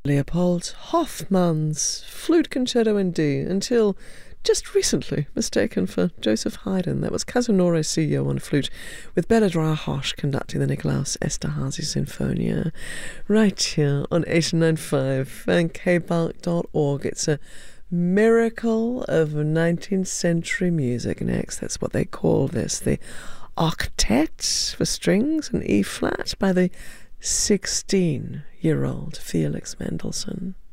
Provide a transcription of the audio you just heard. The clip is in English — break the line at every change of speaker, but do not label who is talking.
Leopold Hoffmann's Flute Concerto in D, until just recently mistaken for Joseph Haydn. That was Kazunori Siyo on flute, with Bela Drahosh conducting the Nikolaus Esterhazy Sinfonia, right here on 895 and kbark.org. It's a miracle of 19th century music next. That's what they call this, the Octet for strings in E-flat by the 16-year-old Felix Mendelssohn.